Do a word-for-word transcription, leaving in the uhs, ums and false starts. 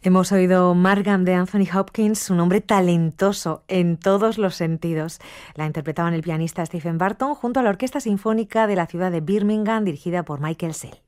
Hemos oído Margam de Anthony Hopkins, un hombre talentoso en todos los sentidos. La interpretaban el pianista Stephen Barton junto a la Orquesta Sinfónica de la ciudad de Birmingham, dirigida por Michael Sell.